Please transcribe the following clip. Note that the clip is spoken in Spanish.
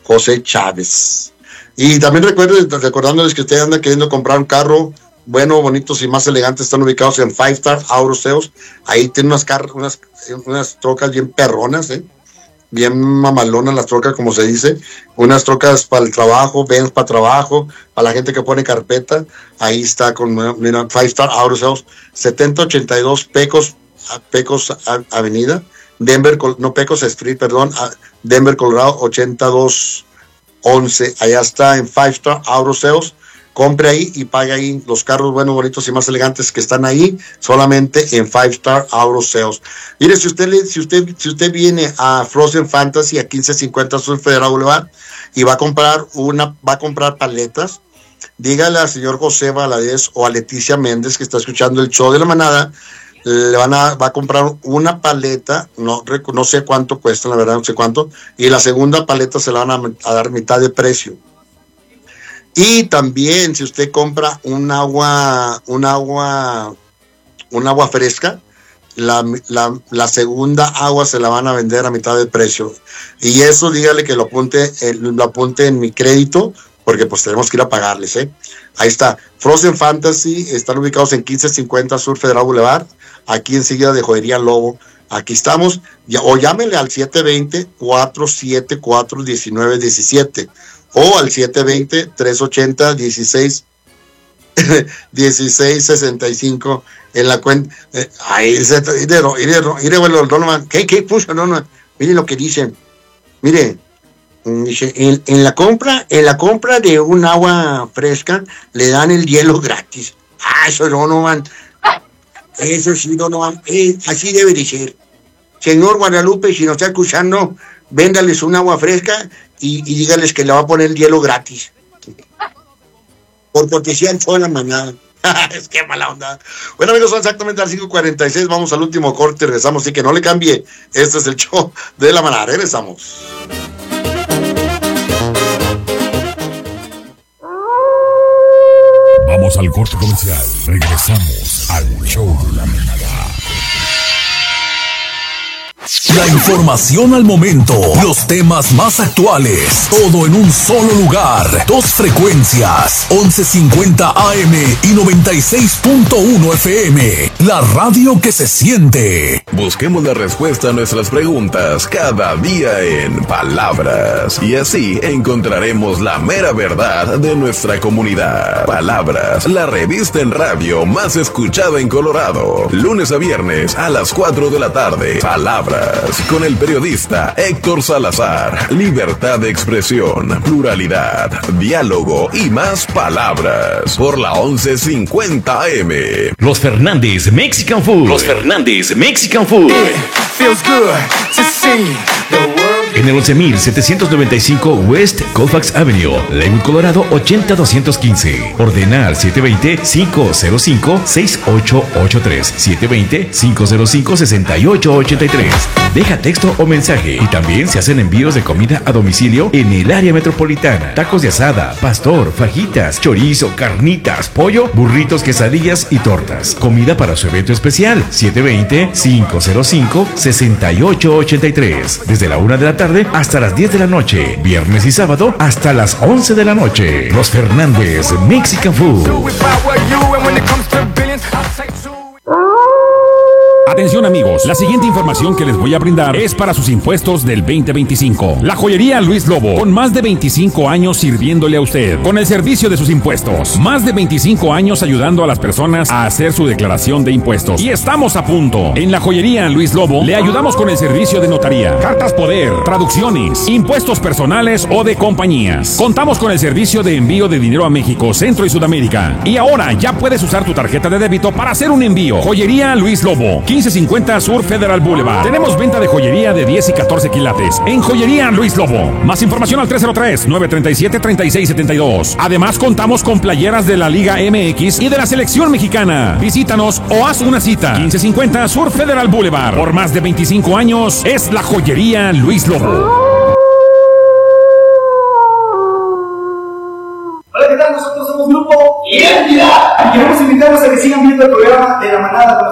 José Chávez. Y también recordándoles que usted anda queriendo comprar un carro bueno, bonitos y más elegantes, están ubicados en Five Star Auto Sales. Ahí tienen unas trocas bien perronas, bien mamalonas las trocas, como se dice, unas trocas para el trabajo, Benz para trabajo, para la gente que pone carpeta. Ahí está con, mira, Five Star Auto Sales, 7082 Pecos Avenida, Pecos Street, perdón, Denver, Colorado, 8211. Allá está en Five Star Auto Sales. Compre ahí y pague ahí los carros buenos, bonitos y más elegantes que están ahí, solamente en Five Star Auto Sales. Mire, si usted viene a Frozen Fantasy a 1550 Sur Federal Boulevard y va a comprar paletas, dígale al señor José Valadez o a Leticia Méndez, que está escuchando el show de la manada, va a comprar una paleta, no sé cuánto cuesta, la verdad no sé cuánto, y la segunda paleta se la van a dar mitad de precio. Y también si usted compra un agua fresca, la segunda agua se la van a vender a mitad de precio. Y eso dígale que lo apunte en mi crédito, porque pues tenemos que ir a pagarles, Ahí está, Frozen Fantasy, están ubicados en 1550 Sur Federal Boulevard, aquí enseguida de Joyería Lobo. Aquí estamos, o llámenle al 720-474-1917 o al 720-380-1665 en la cuenta. Ahí Donovan, ¿qué puso Donovan? Mire lo que dice, mire, dice, en la compra de un agua fresca le dan el hielo gratis. Eso Donovan, eso sí Donovan, así debe de ser. Señor Guadalupe, si nos está escuchando, véndales un agua fresca y dígales que le va a poner el hielo gratis. Por cortesía en toda la mañana. Es que mala onda. Bueno, amigos, son exactamente las 5:46. Vamos al último corte, regresamos, así que no le cambie. Este es el show de la manada. Regresamos. Vamos al corte comercial. Regresamos al show de la manada. La información al momento, los temas más actuales, todo en un solo lugar. Dos frecuencias, 1150 AM y 96.1 FM. La radio que se siente. Busquemos la respuesta a nuestras preguntas cada día en Palabras. Y así encontraremos la mera verdad de nuestra comunidad. Palabras, la revista en radio más escuchada en Colorado. Lunes a viernes a las 4 de la tarde. Palabras. Con el periodista Héctor Salazar. Libertad de expresión, pluralidad, diálogo y más palabras. Por la 1150 AM. Los Fernández Mexican Food. Los Fernández Mexican Food. Feels good to see the world. En el 11795 West Colfax Avenue, Lakewood, Colorado, 80215. Ordena al 720-505-6883. 720-505-6883. Deja texto o mensaje. Y también se hacen envíos de comida a domicilio en el área metropolitana. Tacos de asada, pastor, fajitas, chorizo, carnitas, pollo, burritos, quesadillas y tortas. Comida para su evento especial. 720-505-6883. Desde la 1 de la tarde hasta las 10 de la noche. Viernes y sábado hasta las 11 de la noche. Los Fernández Mexican Food. Atención amigos, la siguiente información que les voy a brindar es para sus impuestos del 2025. La joyería Luis Lobo, con más de 25 años sirviéndole a usted, con el servicio de sus impuestos. Más de 25 años ayudando a las personas a hacer su declaración de impuestos. Y estamos a punto. En la joyería Luis Lobo le ayudamos con el servicio de notaría, cartas poder, traducciones, impuestos personales o de compañías. Contamos con el servicio de envío de dinero a México, Centro y Sudamérica. Y ahora ya puedes usar tu tarjeta de débito para hacer un envío. Joyería Luis Lobo, 1550 Sur Federal Boulevard. Tenemos venta de joyería de 10 y 14 quilates en Joyería Luis Lobo. Más información al 303-937-3672. Además, contamos con playeras de la Liga MX y de la Selección Mexicana. Visítanos o haz una cita. 1550 Sur Federal Boulevard. Por más de 25 años es la Joyería Luis Lobo. Hola, ¿qué tal? Nosotros somos Grupo Identidad y queremos invitarlos a que sigan viendo el programa de La Manada.